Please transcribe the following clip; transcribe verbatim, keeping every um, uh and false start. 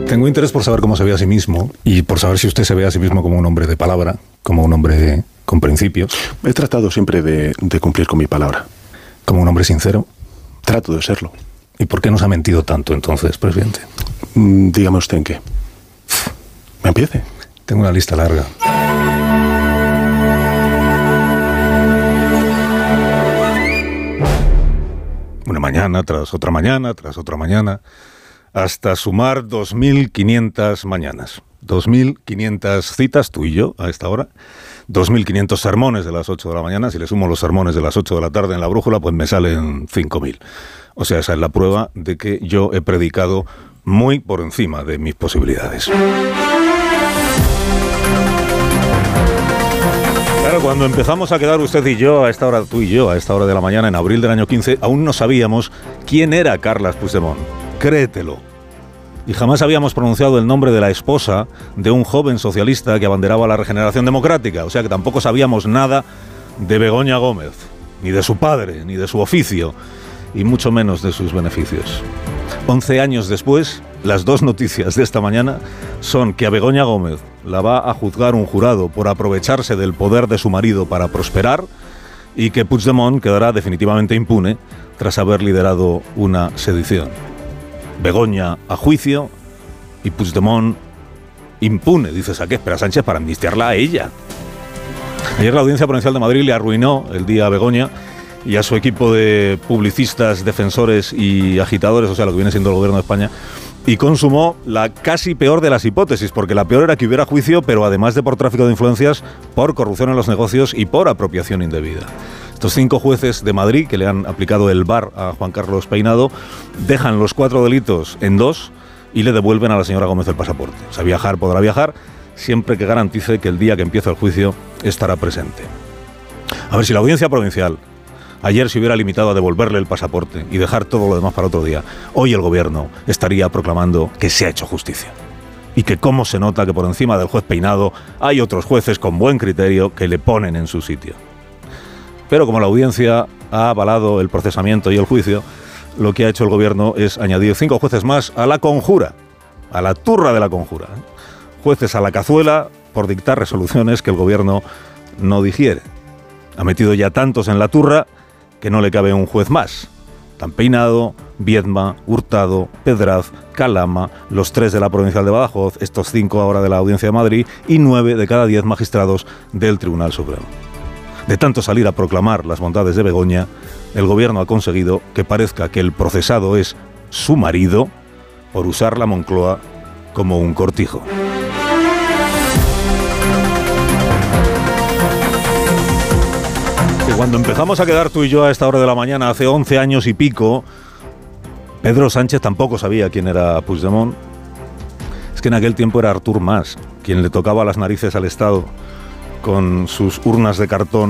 Tengo interés por saber cómo se ve a sí mismo y por saber si usted se ve a sí mismo como un hombre de palabra, como un hombre con principios. He tratado siempre de, de cumplir con mi palabra. Como un hombre sincero. Trato de serlo. ¿Y por qué nos ha mentido tanto entonces, presidente? Mm, dígame usted en qué. ¿Me empiece? Tengo una lista larga. Una mañana tras otra mañana, tras otra mañana, hasta sumar dos mil quinientas mañanas. dos mil quinientas citas, tú y yo, a esta hora. dos mil quinientos sermones de las ocho de la mañana. Si le sumo los sermones de las ocho de la tarde en la brújula, pues me salen cinco mil. O sea, esa es la prueba de que yo he predicado muy por encima de mis posibilidades. Claro, cuando empezamos a quedar usted y yo, a esta hora, tú y yo, a esta hora de la mañana, en abril del año quince, aún no sabíamos quién era Carles Puigdemont. Créetelo. Y jamás habíamos pronunciado el nombre de la esposa de un joven socialista que abanderaba la regeneración democrática. O sea que tampoco sabíamos nada de Begoña Gómez, ni de su padre, ni de su oficio, y mucho menos de sus beneficios. Once años después, las dos noticias de esta mañana son que a Begoña Gómez la va a juzgar un jurado por aprovecharse del poder de su marido para prosperar y que Puigdemont quedará definitivamente impune tras haber liderado una sedición. Begoña a juicio y Puigdemont impune. Dices, ¿a qué espera Sánchez para amnistiarla a ella? Ayer la Audiencia Provincial de Madrid le arruinó el día a Begoña y a su equipo de publicistas, defensores y agitadores, o sea, lo que viene siendo el gobierno de España, y consumó la casi peor de las hipótesis, porque la peor era que hubiera juicio, pero además de por tráfico de influencias, por corrupción en los negocios y por apropiación indebida. Estos cinco jueces de Madrid, que le han aplicado el V A R a Juan Carlos Peinado, dejan los cuatro delitos en dos y le devuelven a la señora Gómez el pasaporte. O sea, viajar podrá viajar, siempre que garantice que el día que empiece el juicio estará presente. A ver, si la Audiencia Provincial ayer se hubiera limitado a devolverle el pasaporte y dejar todo lo demás para otro día, hoy el gobierno estaría proclamando que se ha hecho justicia. Y que cómo se nota que por encima del juez Peinado hay otros jueces con buen criterio que le ponen en su sitio. Pero como la audiencia ha avalado el procesamiento y el juicio, lo que ha hecho el gobierno es añadir cinco jueces más a la conjura, a la turra de la conjura. Jueces a la cazuela por dictar resoluciones que el gobierno no digiere. Ha metido ya tantos en la turra que no le cabe un juez más. Tan Peinado, Viedma, Hurtado, Pedraz, Calama, los tres de la Provincial de Badajoz, estos cinco ahora de la Audiencia de Madrid y nueve de cada diez magistrados del Tribunal Supremo. De tanto salir a proclamar las bondades de Begoña, el gobierno ha conseguido que parezca que el procesado es su marido por usar la Moncloa como un cortijo. Que cuando empezamos a quedar tú y yo a esta hora de la mañana, hace once años y pico, Pedro Sánchez tampoco sabía quién era Puigdemont. Es que en aquel tiempo era Artur Mas quien le tocaba las narices al Estado con sus urnas de cartón